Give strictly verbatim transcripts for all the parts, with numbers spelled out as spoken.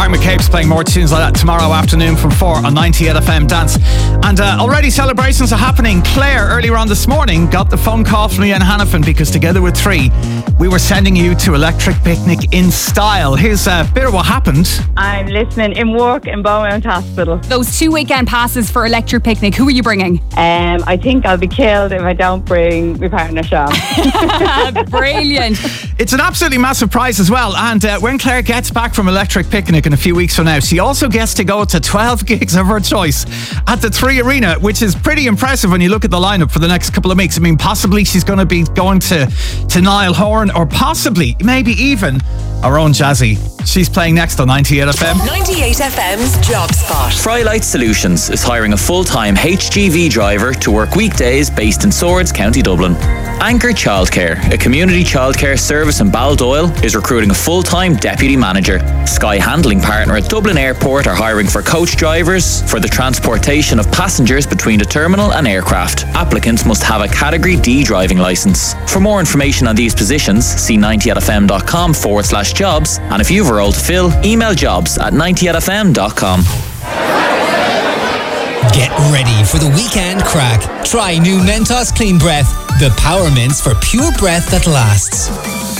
Frank McCabe's playing more tunes like that tomorrow afternoon from four on ninety-eight F M Dance. And uh, already celebrations are happening. Claire, earlier on this morning, got the phone call from Ian Hannafin because together with three, we were sending you to Electric Picnic in style. Here's a bit of what happened. I'm listening in work in Beaumont Hospital. Those two weekend passes for Electric Picnic, who are you bringing? Um, I think I'll be killed if I don't bring my partner, Sean. Brilliant. It's an absolutely massive prize as well. And uh, when Claire gets back from Electric Picnic in a few weeks from now, she also gets to go to twelve gigs of her choice at the Three Arena, which is pretty impressive when you look at the lineup for the next couple of weeks. I mean, possibly she's going to be going to, to Niall Horan, or possibly, maybe even our own Jazzy. She's playing next on ninety-eight F M. ninety-eight F M's Job Spot. Frylight Solutions is hiring a full-time H G V driver to work weekdays based in Swords, County Dublin. Anchor Childcare, a community childcare service in Baldoyle, is recruiting a full-time deputy manager. Sky Handling Partner at Dublin Airport are hiring for coach drivers for the transportation of passengers between the terminal and aircraft. Applicants must have a Category D driving licence. For more information on these positions, see ninety-eight fm.com forward slash jobs, and if you've a role to fill, email jobs at ninety-eight f m dot com. Get ready for the weekend crack. Try new Mentos Clean Breath, the power mints for pure breath that lasts.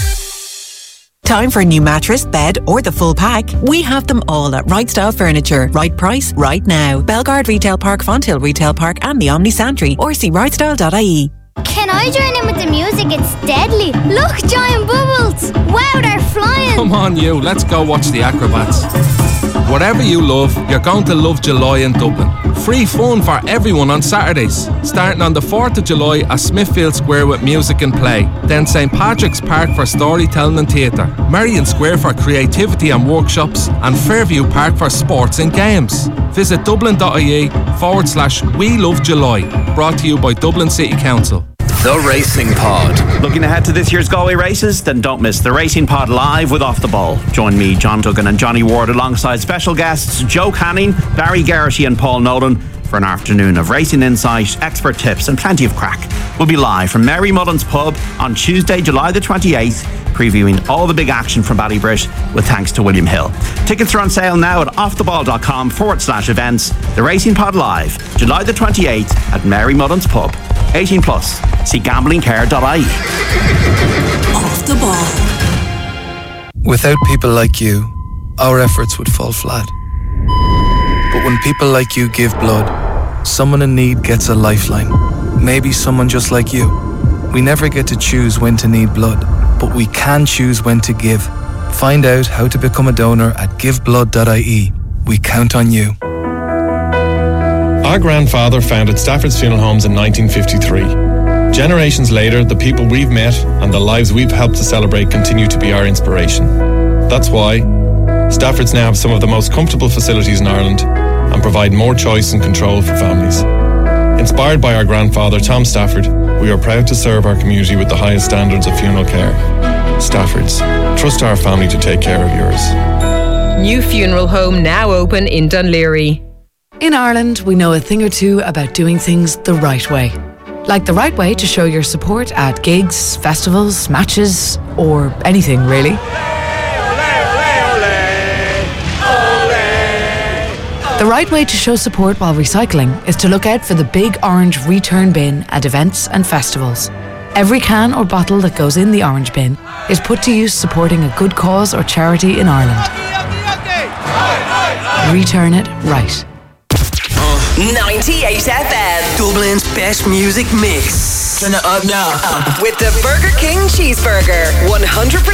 Time for a new mattress, bed or the full pack? We have them all at Right Style Furniture. Right price, right now. Belgard Retail Park, Fonthill Retail Park and the Omni Santry, or see right style dot I E. Can I join in with the music? It's deadly. Look, giant bubbles. Wow, they're flying. Come on you, let's go watch the acrobats. Whatever you love, you're going to love July in Dublin. Free fun for everyone on Saturdays. Starting on the fourth of July at Smithfield Square with music and play. Then St Patrick's Park for storytelling and theatre. Merrion Square for creativity and workshops. And Fairview Park for sports and games. Visit dublin.ie forward slash We Love July. Brought to you by Dublin City Council. The Racing Pod. Looking ahead to this year's Galway races? Then don't miss The Racing Pod live with Off the Ball. Join me, John Duggan and Johnny Ward alongside special guests Joe Canning, Barry Geraghty and Paul Nolan for an afternoon of racing insight, expert tips and plenty of crack. We'll be live from Mary Mullen's Pub on Tuesday, July the twenty-eighth, previewing all the big action from Ballybrit with thanks to William Hill. Tickets are on sale now at offtheball.com forward slash events. The Racing Pod live, July the twenty-eighth at Mary Mullen's Pub. eighteen plus. See gambling care dot I E. Off the ball. Without people like you, our efforts would fall flat. But when people like you give blood, someone in need gets a lifeline. Maybe someone just like you. We never get to choose when to need blood, but we can choose when to give. Find out how to become a donor at give blood dot I E. We count on you. Our grandfather founded Stafford's Funeral Homes in nineteen fifty-three. Generations later, the people we've met and the lives we've helped to celebrate continue to be our inspiration. That's why Stafford's now have some of the most comfortable facilities in Ireland and provide more choice and control for families. Inspired by our grandfather, Tom Stafford, we are proud to serve our community with the highest standards of funeral care. Stafford's. Trust our family to take care of yours. New funeral home now open in Dunleary. In Ireland, we know a thing or two about doing things the right way. Like the right way to show your support at gigs, festivals, matches, or anything really. The right way to show support while recycling is to look out for the big orange return bin at events and festivals. Every can or bottle that goes in the orange bin is put to use supporting a good cause or charity in Ireland. Return it right. ninety-eight F M, Dublin's best music mix. Turn it up now. With the Burger King cheeseburger, one hundred percent